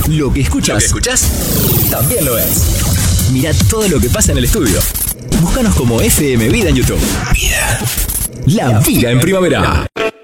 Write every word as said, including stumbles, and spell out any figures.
Lo que escuchas, Lo que escuchás también lo es. Mira todo lo que pasa en el estudio. Búscanos como F M Vida en YouTube. Vida. La vida en primavera.